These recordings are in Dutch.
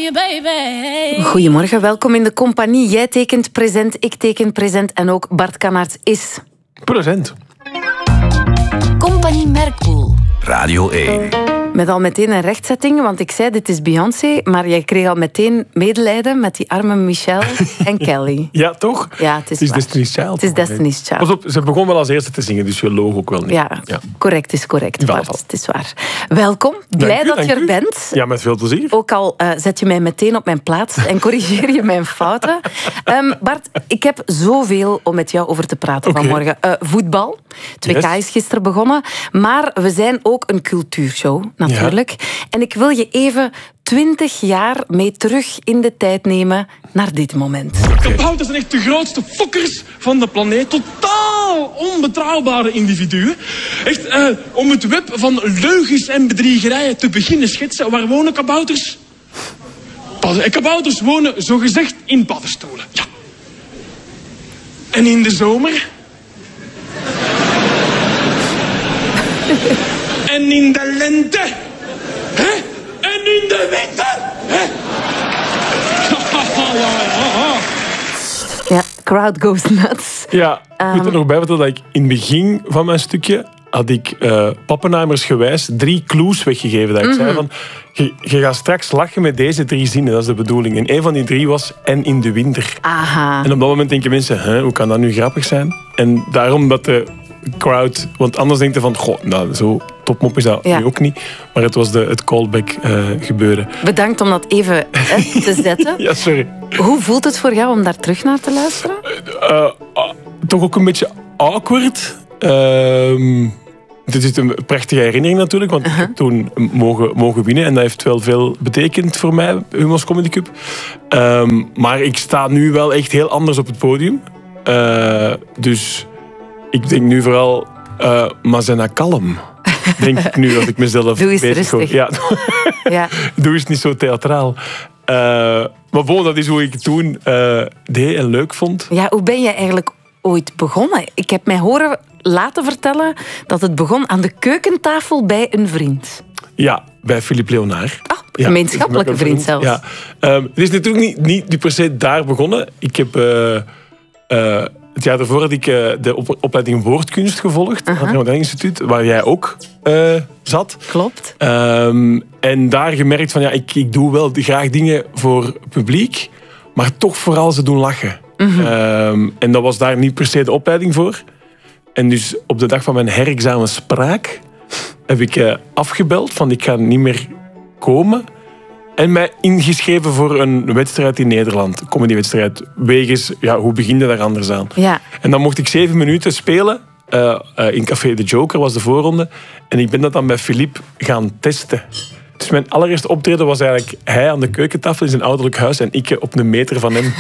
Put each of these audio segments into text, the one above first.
you, baby. Goedemorgen, welkom in de compagnie. Jij tekent present, ik teken present en ook Bart Kannaerts is... Present. Compagnie Merkpoel. Radio 1. Met al meteen een rechtzetting, want ik zei dit is Beyoncé, maar jij kreeg al meteen medelijden met die arme Michelle en Kelly. Ja, toch? Ja, het is waar. Destiny's Child. Het is Destiny's Child. Pas op, ze begon wel als eerste te zingen, dus je loog ook wel niet. Ja, correct is correct, Bart. Het is waar. Welkom, blij dat je er bent. Ja, met veel plezier. Ook al zet je mij meteen op mijn plaats en corrigeer je mijn fouten. Bart, ik heb zoveel om met jou over te praten vanmorgen. Voetbal, 2K is gisteren begonnen, maar we zijn ook een cultuurshow, natuurlijk. Ja. En ik wil je even 20 jaar mee terug in de tijd nemen naar dit moment. Kabouters zijn echt de grootste fokkers van de planeet. Totaal onbetrouwbare individuen. Echt, om het web van leugens en bedriegerijen te beginnen schetsen. Waar wonen kabouters? Kabouters wonen zogezegd in paddenstoelen. Ja. En in de zomer? En in de lente? Hè? En in de winter? Hè? Ja, crowd goes nuts. Ja, ik moet er nog bij vertellen dat ik in het begin van mijn stukje had ik Pappenheimers gewijs 3 clues weggegeven. Dat ik zei van, je gaat straks lachen met deze 3 zinnen, dat is de bedoeling. En een van die 3 was en in de winter. Aha. En op dat moment denken mensen, hoe kan dat nu grappig zijn? En daarom dat de crowd, want anders denkt je van, goh, nou, zo topmop is dat nu ook niet. Maar het was het callback gebeuren. Bedankt om dat even te zetten. Ja, sorry. Hoe voelt het voor jou om daar terug naar te luisteren? Toch ook een beetje awkward. Dit is een prachtige herinnering natuurlijk, want ik heb toen mogen winnen en dat heeft wel veel betekend voor mij, Humo's Comedy Cup. Maar ik sta nu wel echt heel anders op het podium. Dus ik denk nu vooral, maar zijn dat kalm? Denk ik nu dat ik mezelf doe eens bezig rustig. Ja. Ja. Doe eens niet zo theatraal. Maar bon, dat is hoe ik het toen deed en leuk vond. Ja, hoe ben je eigenlijk ooit begonnen? Ik heb mij horen laten vertellen dat het begon aan de keukentafel bij een vriend. Ja, bij Philippe Léonard. Gemeenschappelijke vriend zelfs. Ja. Het is natuurlijk niet per se daar begonnen. Ik heb... het jaar daarvoor had ik de opleiding Woordkunst gevolgd aan het Ramadan Instituut, waar jij ook zat. Klopt. En daar gemerkt van, ja, ik doe wel graag dingen voor publiek, maar toch vooral ze doen lachen. En dat was daar niet per se de opleiding voor. En dus op de dag van mijn herexamen spraak heb ik afgebeld van ik ga niet meer komen. En mij ingeschreven voor een wedstrijd in Nederland. Een comedywedstrijd. Wegens, hoe begin je daar anders aan? Ja. En dan mocht ik 7 minuten spelen. In Café de Joker was de voorronde. En ik ben dat dan bij Philippe gaan testen. Dus mijn allereerste optreden was eigenlijk hij aan de keukentafel in zijn ouderlijk huis en ik op een meter van hem.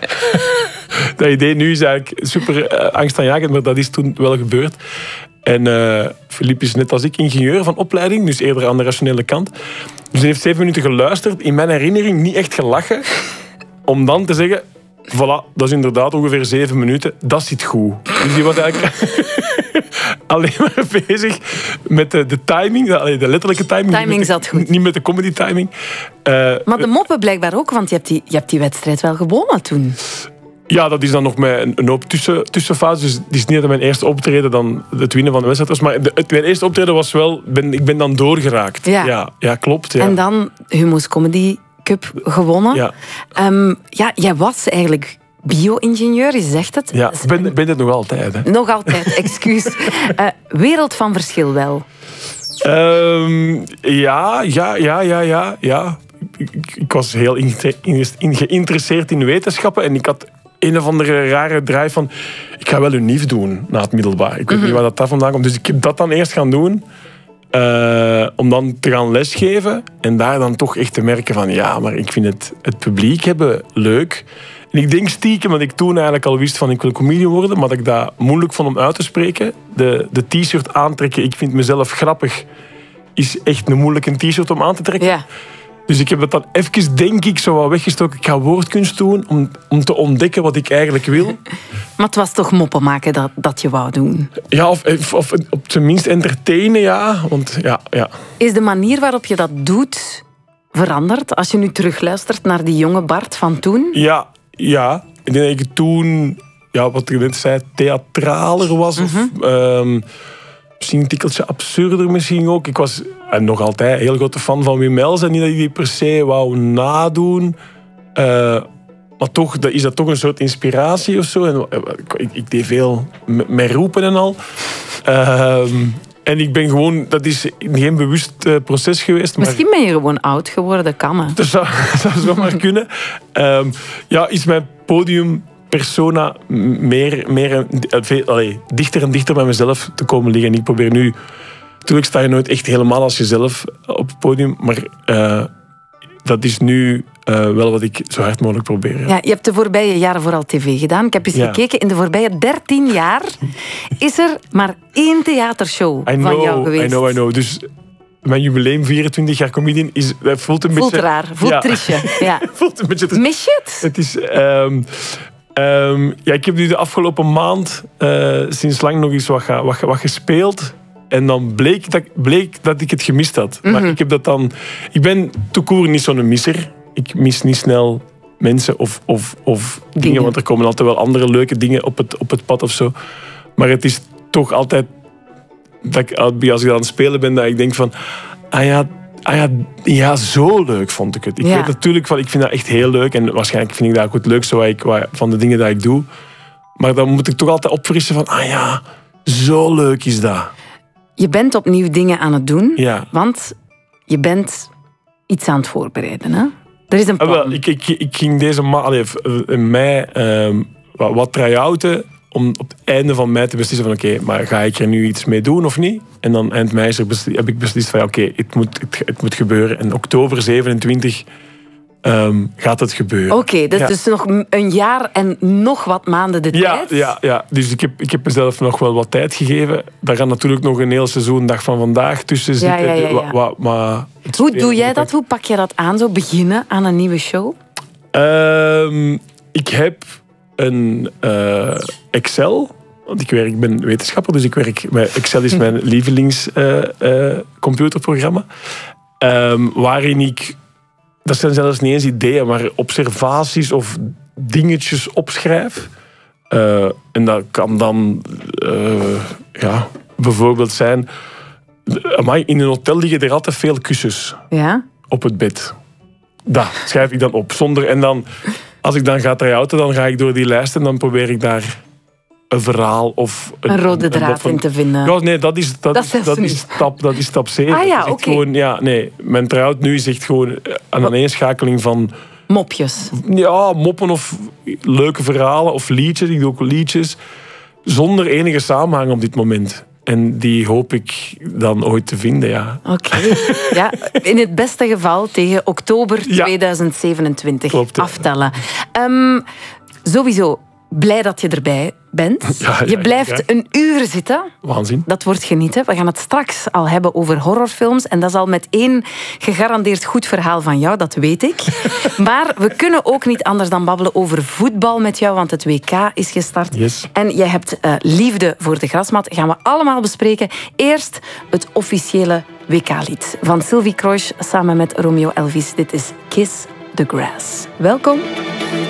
Dat idee nu is eigenlijk super angstaanjagend, maar dat is toen wel gebeurd. En Philippe is net als ik ingenieur van opleiding, dus eerder aan de rationele kant. Dus hij heeft 7 minuten geluisterd, in mijn herinnering niet echt gelachen, om dan te zeggen, voilà, dat is inderdaad ongeveer 7 minuten, dat zit goed. Dus die was eigenlijk alleen maar bezig met de timing, de letterlijke timing. Timing zat goed. Niet met de comedy timing. Maar de moppen blijkbaar ook, want je hebt die wedstrijd wel gewonnen toen. Ja, dat is dan nog met een hoop tussenfase. Dus het is niet dat mijn eerste optreden dan het winnen van de wedstrijd was. Maar mijn eerste optreden was wel... Ik ben dan doorgeraakt. Ja, klopt. Ja. En dan Humo's Comedy Cup gewonnen. Ja. Jij was eigenlijk bio-ingenieur, je zegt het. Ja, ben het nog altijd. Hè. Nog altijd, excuus. Wereld van verschil wel. Ja. Ik was heel geïnteresseerd in wetenschappen en ik had een of andere rare draai van ik ga wel unief doen na het middelbaar. Ik weet niet waar dat daar vandaan komt. Dus ik heb dat dan eerst gaan doen om dan te gaan lesgeven en daar dan toch echt te merken van ja, maar ik vind het publiek hebben leuk. En ik denk stiekem, want ik toen eigenlijk al wist van ik wil comedian worden, maar dat ik dat moeilijk vond om uit te spreken. De t-shirt aantrekken, ik vind mezelf grappig, is echt een moeilijke t-shirt om aan te trekken. Ja. Dus ik heb dat dan even, denk ik, zo wat weggestoken. Ik ga woordkunst doen om te ontdekken wat ik eigenlijk wil. Maar het was toch moppen maken dat je wou doen? Ja, of op zijn minst entertainen, ja. Want, ja. Is de manier waarop je dat doet veranderd als je nu terugluistert naar die jonge Bart van toen? Ja. Ik denk dat ik toen, wat ik net zei, theatraler was. Of misschien een tikkeltje absurder misschien ook. Ik was, en nog altijd, een heel grote fan van Wim Els. En niet dat ik die per se wou nadoen. Maar toch, is dat toch een soort inspiratie of zo. En ik deed veel met roepen en al. En ik ben gewoon... Dat is geen bewust proces geweest. Maar Misschien ben je gewoon oud geworden, kan hè? Dat zou zo maar kunnen. Is mijn podiumpersona dichter en dichter bij mezelf te komen liggen. En ik probeer nu... Natuurlijk sta je nooit echt helemaal als jezelf op het podium. Maar dat is nu wel wat ik zo hard mogelijk probeer. Ja, je hebt de voorbije jaren vooral tv gedaan. Ik heb eens gekeken. In de voorbije 13 jaar is er maar 1 theatershow van jou geweest. I know. Dus mijn jubileum, 24 jaar comedian, voelt een beetje... Voelt raar, voelt triestje. Ja. Voelt een beetje... Mis je het? Het is... ik heb nu de afgelopen maand sinds lang nog eens wat gespeeld. En dan bleek dat ik het gemist had. Maar ik heb dat dan... Ik ben tout court niet zo'n misser. Ik mis niet snel mensen of dingen, want er komen altijd wel andere leuke dingen op het pad of zo. Maar het is toch altijd dat als ik aan het spelen ben, dat ik denk van... Zo leuk vond ik het. Ik weet natuurlijk van, ik vind dat echt heel leuk. En waarschijnlijk vind ik dat ook het leukste van de dingen dat ik doe. Maar dan moet ik toch altijd opfrissen van... zo leuk is dat. Je bent opnieuw dingen aan het doen, want je bent iets aan het voorbereiden, hè? Er is een plan. Ik ging deze in mei wat try-outen om op het einde van mei te beslissen van oké, maar ga ik er nu iets mee doen of niet? En dan eind mei heb ik beslist van oké, het moet gebeuren. En oktober 27 gaat het gebeuren. Oké, dus nog een jaar en nog wat maanden de tijd? Ja. Dus ik heb mezelf nog wel wat tijd gegeven. Daar gaat natuurlijk nog een heel seizoen dag van vandaag tussen zitten. Maar hoe doe jij dat? Hoe pak je dat aan? Zo beginnen aan een nieuwe show? Ik heb een Excel. Want ik ben wetenschapper, dus Excel is mijn lievelingscomputerprogramma. Waarin ik... Dat zijn zelfs niet eens ideeën, maar observaties of dingetjes opschrijf. En dat kan dan bijvoorbeeld zijn... in een hotel liggen er altijd veel kussens op het bed. Dat schrijf ik dan op. En dan, als ik dan ga try-outen, dan ga ik door die lijst en dan probeer ik daar een verhaal of... Een rode draad in te vinden. Ja, nee, dat is stap 7. Mijn try-out nu is echt gewoon een aaneenschakeling van... Mopjes. Ja, moppen of leuke verhalen of liedjes. Ik doe ook liedjes. Zonder enige samenhang op dit moment. En die hoop ik dan ooit te vinden, ja. Oké. Ja, in het beste geval tegen oktober 2027 aftellen. Sowieso blij dat je erbij bent. Je blijft een uur zitten. Waanzin. Dat wordt genieten. We gaan het straks al hebben over horrorfilms. En dat is al met 1 gegarandeerd goed verhaal van jou, dat weet ik. Maar we kunnen ook niet anders dan babbelen over voetbal met jou, want het WK is gestart. Yes. En jij hebt liefde voor de grasmat. Gaan we allemaal bespreken. Eerst het officiële WK-lied van Sylvie Kroijs samen met Romeo Elvis. Dit is Kiss the Grass. Welkom.